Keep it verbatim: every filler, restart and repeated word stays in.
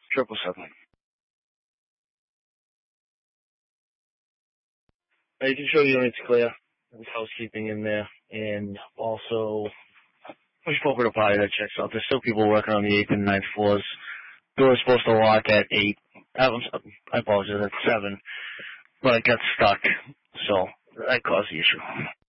Triple seven. You can show units clear. There's housekeeping in there, and also we spoke with a party that checks out. There's still people working on the eighth and ninth floors. Door is supposed to lock at eight. I apologize, at seven, but it got stuck, so that caused the issue.